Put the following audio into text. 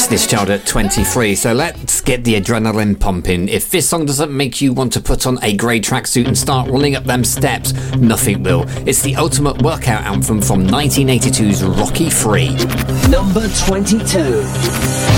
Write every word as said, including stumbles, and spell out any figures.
Destiny's Child at twenty-three. So let's get the adrenaline pumping. If this song doesn't make you want to put on a grey tracksuit and start rolling up them steps, nothing will. It's the ultimate workout anthem from nineteen eighty-two's Rocky three. Number twenty-two.